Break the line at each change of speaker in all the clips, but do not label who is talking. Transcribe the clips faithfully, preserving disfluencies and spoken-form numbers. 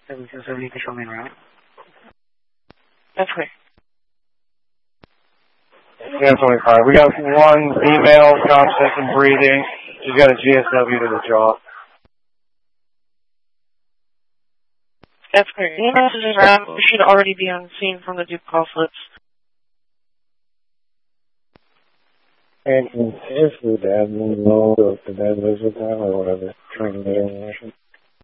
seven zero seven, control main route.
That's clear.
ten twenty-five. We got one female, conscious and breathing. She's got a G S W to the jaw.
That's clear. The message is around. We should already be on scene from the Duke call slips.
And if the dad will know if the dad lives with them or whatever. Trying to get information.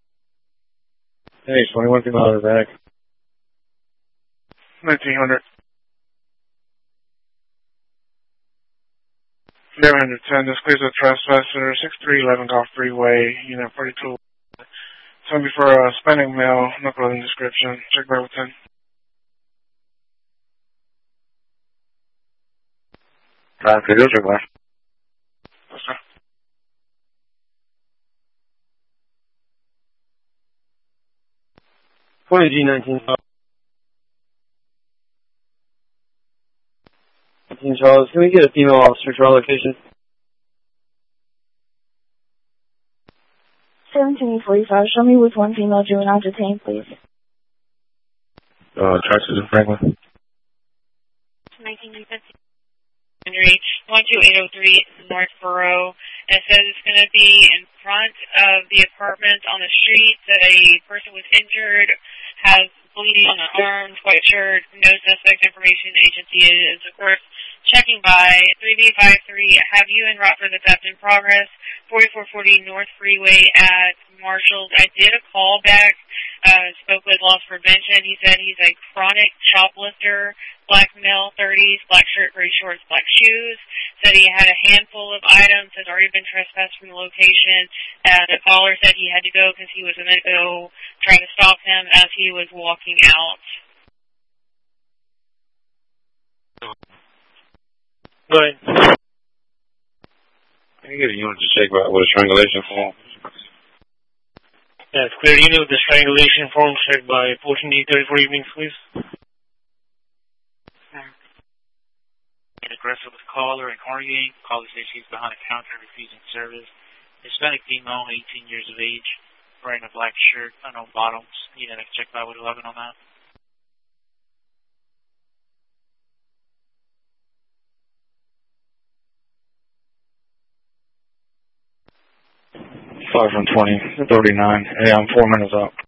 Hey, twenty-one female are back.
nineteen hundred. eleven ten, this clears a trespasser, six three eleven Golf Freeway, unit forty-two. Send me for a spending mail, no clothing description. Check back with ten.
Time to go, check back.
Yes, sir.
twenty G nineteen. nineteen Charles, can we get a female officer to our location?
seventeen forty-five, show me with one female juvenile detained, please.
Uh, Traxxas in Franklin.
nineteen fifty. Reach one two eight oh three Northborough. And it says it's going to be in front of the apartment on the street that a person was injured, has bleeding on the arms, quite sure, no suspect information. Agency is, of course, checking by. three B five three, have you en route for the theft in progress. forty-four forty North Freeway at Marshall's. I did a call back, uh, spoke with loss prevention. He said he's a chronic shoplifter, black male, thirties, black shirt, gray shorts, black shoes. Said he had a handful of items, has already been trespassed from the location. Uh, the caller said he had to go because he was going to go try to stop him as he was walking out.
Go ahead. Can you get a unit to check out with a strangulation form?
That's clear. Unit with the strangulation form checked by fourteen D thirty-four evenings, please.
Aggressive with caller and arguing. Caller says she's behind a counter refusing service. Hispanic female, eighteen years of age, wearing a black shirt, unknown bottoms. You know, check by with eleven on that.
Five from twenty thirty-nine. Hey, I'm four minutes up.